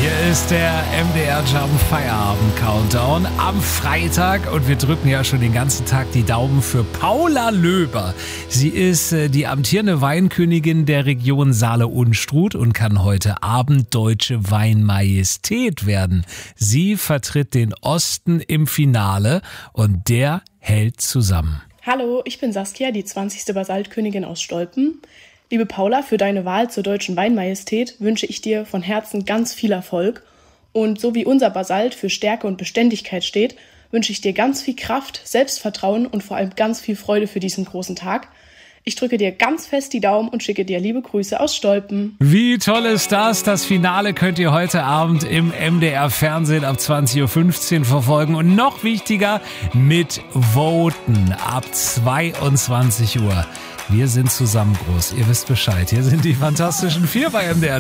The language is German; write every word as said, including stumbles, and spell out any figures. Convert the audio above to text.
Hier ist der M D R Jump Feierabend Countdown am Freitag und wir drücken ja schon den ganzen Tag die Daumen für Paula Löber. Sie ist äh, die amtierende Weinkönigin der Region Saale-Unstrut und kann heute Abend deutsche Weinmajestät werden. Sie vertritt den Osten im Finale und der hält zusammen. Hallo, ich bin Saskia, die zwanzigste Basaltkönigin aus Stolpen. Liebe Paula, für deine Wahl zur deutschen Weinmajestät wünsche ich dir von Herzen ganz viel Erfolg. Und so wie unser Basalt für Stärke und Beständigkeit steht, wünsche ich dir ganz viel Kraft, Selbstvertrauen und vor allem ganz viel Freude für diesen großen Tag. Ich drücke dir ganz fest die Daumen und schicke dir liebe Grüße aus Stolpen. Wie toll ist das? Das Finale könnt ihr heute Abend im M D R Fernsehen ab zwanzig Uhr fünfzehn verfolgen. Und noch wichtiger, mit Voten ab zweiundzwanzig Uhr. Wir sind zusammen groß. Ihr wisst Bescheid. Hier sind die Fantastischen Vier bei M D R.